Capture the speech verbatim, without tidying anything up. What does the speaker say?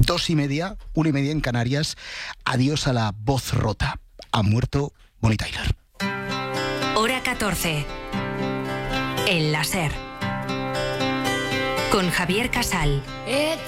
Dos y media, una y media en Canarias. Adiós a la voz rota. Ha muerto Bonnie Tyler. Hora catorce. El láser. Con Javier Casal.